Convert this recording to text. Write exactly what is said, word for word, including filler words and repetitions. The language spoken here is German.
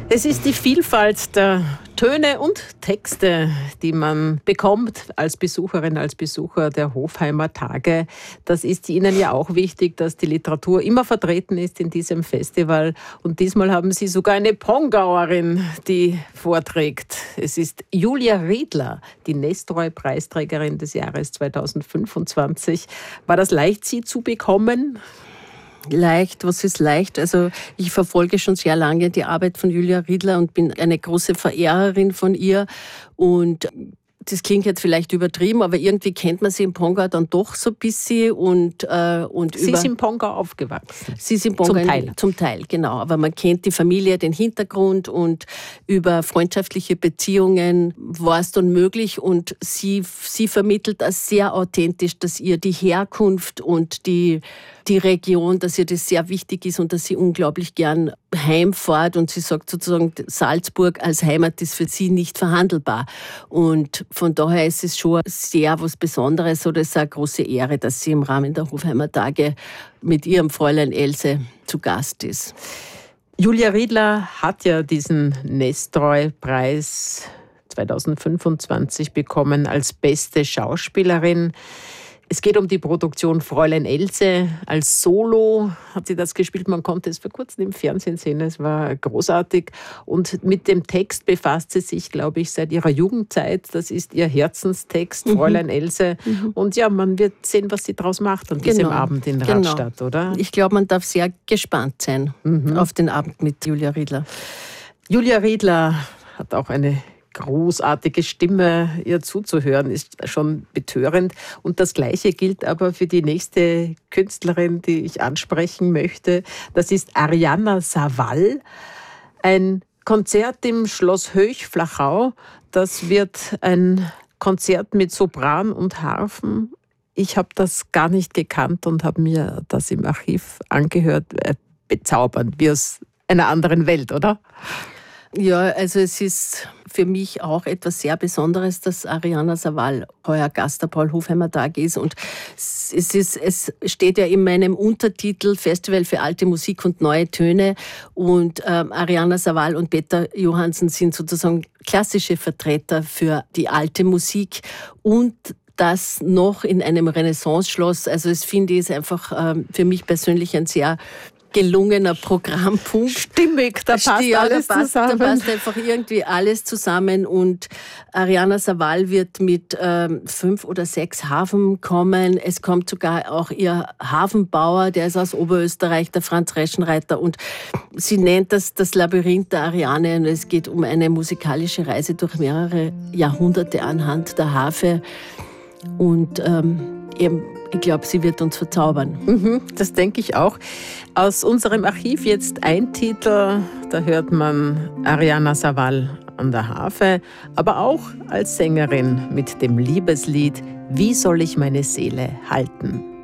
Es ist die Vielfalt der Töne und Texte, die man bekommt als Besucherin, als Besucher der Hofheimer Tage. Das ist Ihnen ja auch wichtig, dass die Literatur immer vertreten ist in diesem Festival. Und diesmal haben Sie sogar eine Pongauerin, die vorträgt. Es ist Julia Riedler, die Nestroy-Preisträgerin des Jahres zweitausendfünfundzwanzig. War das leicht, Sie zu bekommen? Leicht, was ist leicht? Also ich verfolge schon sehr lange die Arbeit von Julia Riedler und bin eine große Verehrerin von ihr. Und das klingt jetzt vielleicht übertrieben, aber irgendwie kennt man sie im Pongau dann doch so ein bisschen. Und, äh, und sie über ist im Pongau aufgewachsen? Sie ist im Pongau. Zum Teil. Zum Teil, genau. Aber man kennt die Familie, den Hintergrund und über freundschaftliche Beziehungen war es dann möglich. Und sie, sie vermittelt das sehr authentisch, dass ihr die Herkunft und die, die Region, dass ihr das sehr wichtig ist und dass sie unglaublich gern heimfahrt. Und sie sagt sozusagen, Salzburg als Heimat ist für sie nicht verhandelbar. Und von daher ist es schon sehr was Besonderes oder es ist eine große Ehre, dass sie im Rahmen der Hofheimer Tage mit ihrem Fräulein Else zu Gast ist. Julia Riedler hat ja diesen Nestroy-Preis zweitausendfünfundzwanzig bekommen als beste Schauspielerin. Es geht um die Produktion Fräulein Else. Als Solo hat sie das gespielt. Man konnte es vor kurzem im Fernsehen sehen. Es war großartig. Und mit dem Text befasst sie sich, glaube ich, seit ihrer Jugendzeit. Das ist ihr Herzenstext, mhm. Fräulein Else. Mhm. Und ja, man wird sehen, was sie daraus macht an diesem genau. Abend in genau. Radstadt, oder? Ich glaube, man darf sehr gespannt sein mhm. auf den Abend mit Julia Riedler. Julia Riedler hat auch eine großartige Stimme, ihr zuzuhören, ist schon betörend. Und das Gleiche gilt aber für die nächste Künstlerin, die ich ansprechen möchte. Das ist Arianna Savall. Ein Konzert im Schloss Höchflachau. Das wird ein Konzert mit Sopran und Harfen. Ich habe das gar nicht gekannt und habe mir das im Archiv angehört. Bezaubernd, wie aus einer anderen Welt, oder? Ja, also es ist für mich auch etwas sehr Besonderes, dass Arianna Savall heuer Gast der Paul-Hofheimer Tage ist. Und es, ist, es steht ja in meinem Untertitel Festival für alte Musik und neue Töne. Und ähm, Arianna Savall und Peter Johansen sind sozusagen klassische Vertreter für die alte Musik und das noch in einem Renaissance-Schloss. Also es finde ich ist einfach ähm, für mich persönlich ein sehr gelungener Programmpunkt. Stimmig, da passt ja, alles da passt, zusammen. Da passt einfach irgendwie alles zusammen und Arianna Savall wird mit ähm, fünf oder sechs Harfen kommen. Es kommt sogar auch ihr Hafenbauer, der ist aus Oberösterreich, der Franz Reschenreiter und sie nennt das das Labyrinth der Ariane und es geht um eine musikalische Reise durch mehrere Jahrhunderte anhand der Harfe und ähm, eben ich glaube, sie wird uns verzaubern. Mhm, das denke ich auch. Aus unserem Archiv jetzt ein Titel, da hört man Arianna Savall an der Harfe, aber auch als Sängerin mit dem Liebeslied Wie soll ich meine Seele halten?